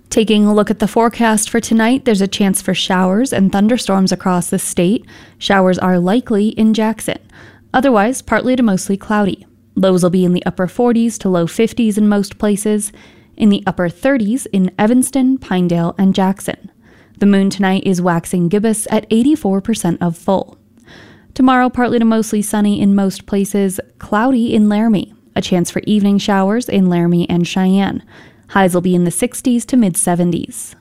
Taking a look at the forecast for tonight, there's a chance for showers and thunderstorms across the state. Showers are likely in Jackson. Otherwise, partly to mostly cloudy. Lows will be in the upper 40s to low 50s in most places, in the upper 30s in Evanston, Pinedale, and Jackson. The moon tonight is waxing gibbous at 84% of full. Tomorrow, partly to mostly sunny in most places, cloudy in Laramie. A chance for evening showers in Laramie and Cheyenne. Highs will be in the 60s to mid-70s.